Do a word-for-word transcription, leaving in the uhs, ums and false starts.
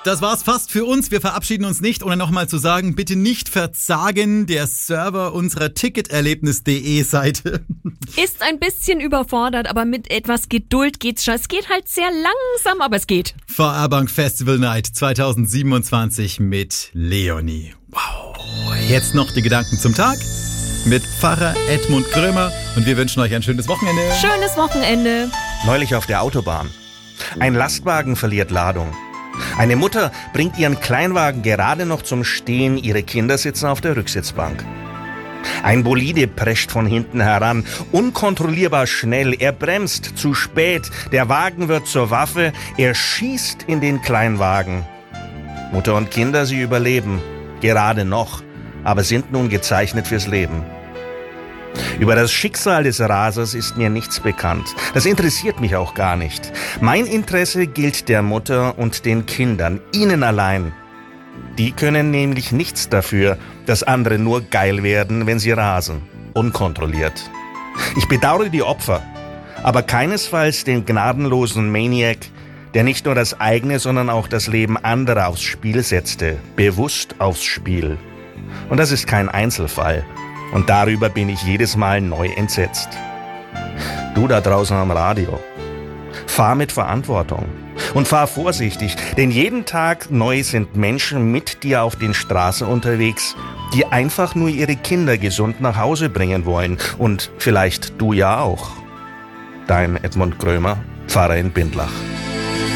Das war's fast für uns. Wir verabschieden uns nicht, ohne nochmal zu sagen, bitte nicht verzagen. Der Server unserer Ticketerlebnis punkt de Seite ist ein bisschen überfordert, aber mit etwas Geduld geht's schon. Es geht halt sehr langsam, aber es geht. V R Bank Festival Night zwanzig siebenundzwanzig mit Leonie. Wow. Jetzt noch die Gedanken zum Tag mit Pfarrer Edmund Grömer und wir wünschen euch ein schönes Wochenende. Schönes Wochenende. Neulich auf der Autobahn. Ein Lastwagen verliert Ladung. Eine Mutter bringt ihren Kleinwagen gerade noch zum Stehen, ihre Kinder sitzen auf der Rücksitzbank. Ein Bolide prescht von hinten heran, unkontrollierbar schnell, er bremst zu spät, der Wagen wird zur Waffe, er schießt in den Kleinwagen. Mutter und Kinder, sie überleben, gerade noch, aber sind nun gezeichnet fürs Leben. Über das Schicksal des Rasers ist mir nichts bekannt. Das interessiert mich auch gar nicht. Mein Interesse gilt der Mutter und den Kindern, ihnen allein. Die können nämlich nichts dafür, dass andere nur geil werden, wenn sie rasen, unkontrolliert. Ich bedauere die Opfer, aber keinesfalls den gnadenlosen Maniac, der nicht nur das eigene, sondern auch das Leben anderer aufs Spiel setzte, bewusst aufs Spiel. Und das ist kein Einzelfall. Und darüber bin ich jedes Mal neu entsetzt. Du da draußen am Radio, fahr mit Verantwortung und fahr vorsichtig, denn jeden Tag neu sind Menschen mit dir auf den Straßen unterwegs, die einfach nur ihre Kinder gesund nach Hause bringen wollen. Und vielleicht du ja auch. Dein Edmund Grömer, Pfarrer in Bindlach.